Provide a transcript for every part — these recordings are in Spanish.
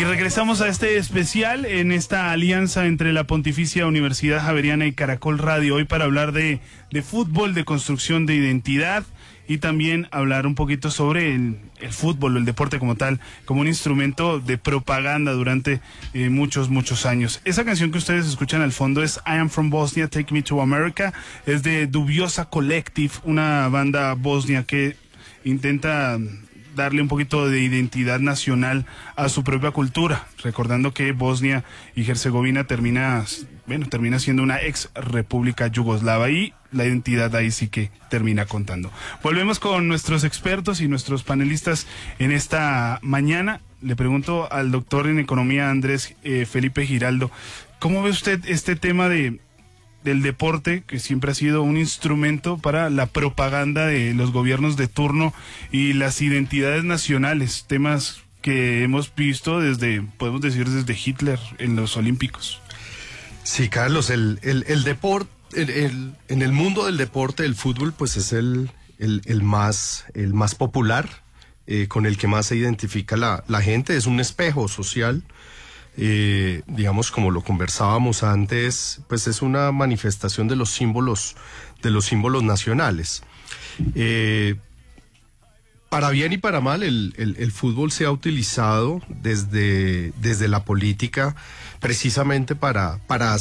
Y regresamos a este especial en esta alianza entre la Pontificia Universidad Javeriana y Caracol Radio, hoy para hablar de fútbol, de construcción de identidad y también hablar un poquito sobre el fútbol o el deporte como tal, como un instrumento de propaganda durante muchos años. Esa canción que ustedes escuchan al fondo es I Am From Bosnia, Take Me to America, es de Dubiosa Collective, una banda bosnia que intenta darle un poquito de identidad nacional a su propia cultura, recordando que Bosnia y Herzegovina termina siendo una ex república yugoslava y la identidad ahí sí que termina contando. Volvemos con nuestros expertos y nuestros panelistas en esta mañana. Le pregunto al doctor en economía Andrés Felipe Giraldo, ¿cómo ve usted este tema del deporte, que siempre ha sido un instrumento para la propaganda de los gobiernos de turno y las identidades nacionales, temas que hemos visto podemos decir, desde Hitler en los Olímpicos? Sí, Carlos, el deporte, en el mundo del deporte, el fútbol, pues es el más popular, con el que más se identifica la gente, es un espejo social. Digamos, como lo conversábamos antes, pues es una manifestación de los símbolos nacionales. Para bien y para mal, el fútbol se ha utilizado desde la política precisamente para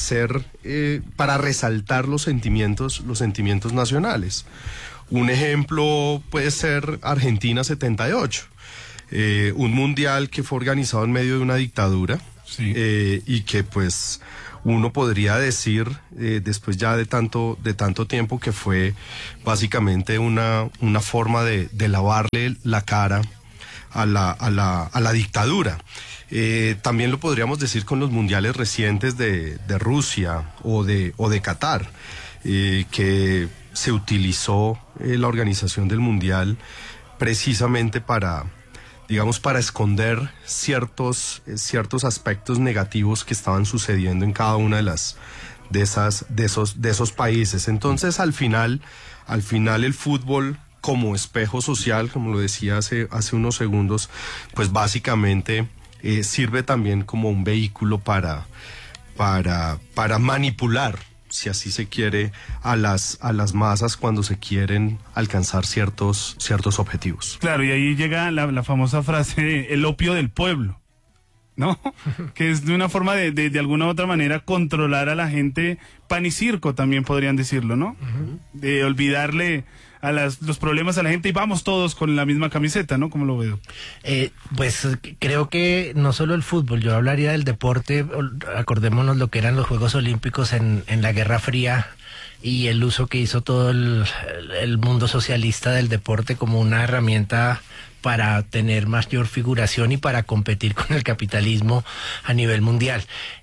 resaltar los sentimientos nacionales. Un ejemplo puede ser Argentina 78, un mundial que fue organizado en medio de una dictadura. Sí. Y que pues uno podría decir después ya de tanto tiempo que fue básicamente una forma de lavarle la cara a la dictadura. También lo podríamos decir con los mundiales recientes de Rusia o de Qatar, que se utilizó la organización del mundial precisamente para esconder ciertos aspectos negativos que estaban sucediendo en cada una de esos países. Entonces, al final el fútbol como espejo social, como lo decía hace unos segundos, pues básicamente sirve también como un vehículo para manipular, si así se quiere, a las masas cuando se quieren alcanzar ciertos objetivos. Claro, y ahí llega la famosa frase, el opio del pueblo, ¿no? Que es de una forma de alguna u otra manera controlar a la gente, pan y circo también podrían decirlo, ¿no? Uh-huh. De olvidarle a los problemas a la gente y vamos todos con la misma camiseta, ¿no? ¿Cómo lo veo? Pues creo que no solo el fútbol, yo hablaría del deporte. Acordémonos lo que eran los Juegos Olímpicos en la Guerra Fría y el uso que hizo todo el mundo socialista del deporte como una herramienta para tener mayor figuración y para competir con el capitalismo a nivel mundial.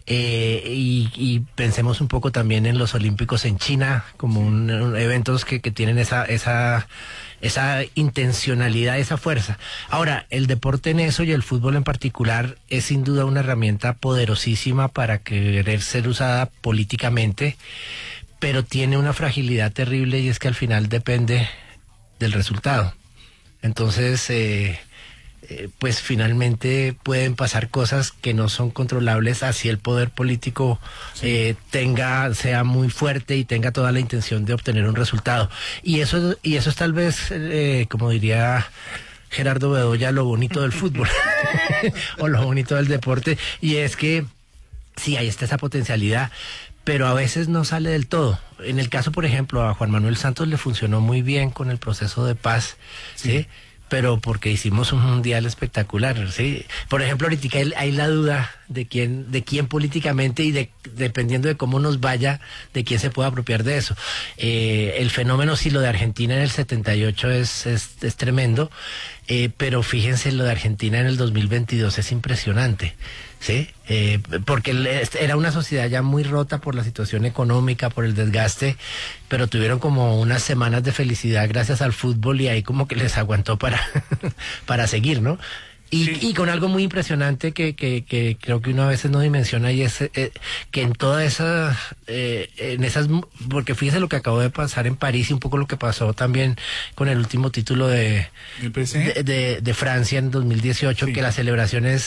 Y pensemos un poco también en los Olímpicos en China, como eventos que tienen esa intencionalidad, esa fuerza. Ahora, el deporte en eso y el fútbol en particular es sin duda una herramienta poderosísima para querer ser usada políticamente, pero tiene una fragilidad terrible y es que al final depende del resultado. Entonces, pues finalmente pueden pasar cosas que no son controlables, así el poder político sea muy fuerte y tenga toda la intención de obtener un resultado. Y eso es tal vez, como diría Gerardo Bedoya, lo bonito del fútbol o lo bonito del deporte, y es que sí, ahí está esa potencialidad, pero a veces no sale del todo. En el caso, por ejemplo, a Juan Manuel Santos le funcionó muy bien con el proceso de paz, ¿sí? Pero porque hicimos un mundial espectacular, ¿sí? Por ejemplo, ahorita hay la duda de quién políticamente y dependiendo de cómo nos vaya, de quién se puede apropiar de eso. El fenómeno, sí, lo de Argentina en el 78 es tremendo, pero fíjense, lo de Argentina en el 2022 es impresionante, ¿sí? Porque era una sociedad ya muy rota por la situación económica, por el desgaste, pero tuvieron como unas semanas de felicidad gracias al fútbol y ahí como que les aguantó para seguir, ¿no? Y con algo muy impresionante que creo que uno a veces no dimensiona, y es que en toda esa, porque fíjese lo que acabó de pasar en París y un poco lo que pasó también con el último título de Francia en 2018, que las celebraciones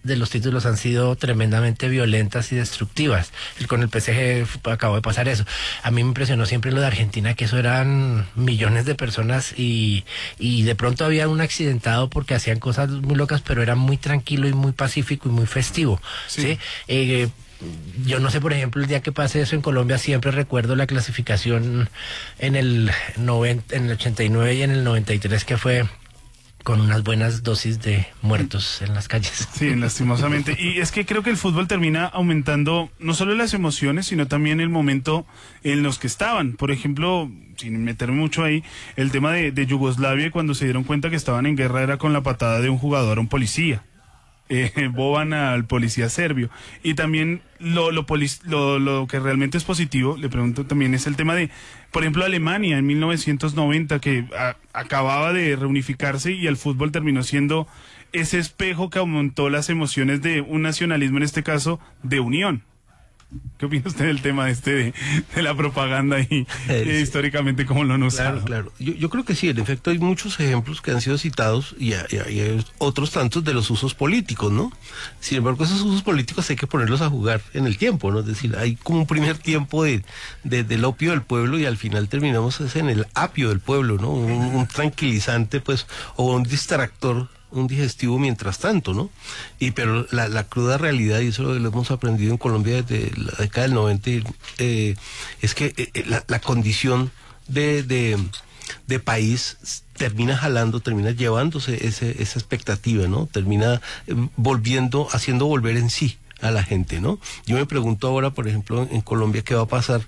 de los títulos han sido tremendamente violentas y destructivas. Con el PSG acabó de pasar eso. A mí me impresionó siempre lo de Argentina, que eso eran millones de personas y de pronto había un accidentado porque hacían cosas muy locas, pero era muy tranquilo y muy pacífico y muy festivo. ¿sí? Yo no sé, por ejemplo, el día que pase eso en Colombia, siempre recuerdo la clasificación en el 89 y en el 93, que fue con unas buenas dosis de muertos en las calles. Sí, lastimosamente. Y es que creo que el fútbol termina aumentando no solo las emociones, sino también el momento en los que estaban. Por ejemplo, sin meterme mucho ahí, el tema de Yugoslavia, cuando se dieron cuenta que estaban en guerra, era con la patada de un jugador a un policía. Boban al policía serbio. Y también lo que realmente es positivo, le pregunto también, es el tema de, por ejemplo, Alemania en 1990, que acababa de reunificarse, y el fútbol terminó siendo ese espejo que aumentó las emociones de un nacionalismo, en este caso de unión. ¿Qué opina usted del tema de la propaganda y históricamente cómo lo han usado? Claro. Yo creo que sí, en efecto hay muchos ejemplos que han sido citados y hay otros tantos de los usos políticos, ¿no? Sin embargo, esos usos políticos hay que ponerlos a jugar en el tiempo, ¿no? Es decir, hay como un primer tiempo del opio del pueblo y al final terminamos en el apio del pueblo, ¿no? Un tranquilizante, pues, o un distractor, un digestivo mientras tanto, ¿no? Pero la cruda realidad, y eso lo hemos aprendido en Colombia desde la década del 90, es que la condición de país termina jalando, termina llevándose esa expectativa, ¿no? Termina haciendo volver en sí a la gente, ¿no? Yo me pregunto ahora, por ejemplo, en Colombia, ¿qué va a pasar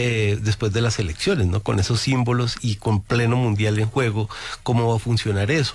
después de las elecciones, ¿no? Con esos símbolos y con pleno mundial en juego, ¿cómo va a funcionar eso?